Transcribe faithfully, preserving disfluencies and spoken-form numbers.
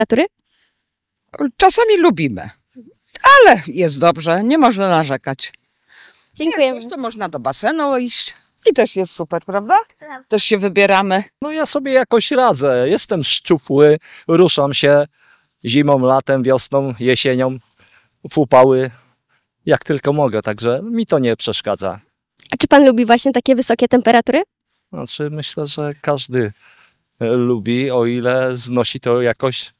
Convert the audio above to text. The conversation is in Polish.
temperatury? Czasami lubimy, ale jest dobrze, nie można narzekać. Dziękujemy. Jak coś, to można do basenu iść i też jest super, prawda? Też się wybieramy. No ja sobie jakoś radzę. Jestem szczupły, ruszam się zimą, latem, wiosną, jesienią w upały, jak tylko mogę, także mi to nie przeszkadza. A czy pan lubi właśnie takie wysokie temperatury? Znaczy myślę, że każdy e, lubi, o ile znosi to jakoś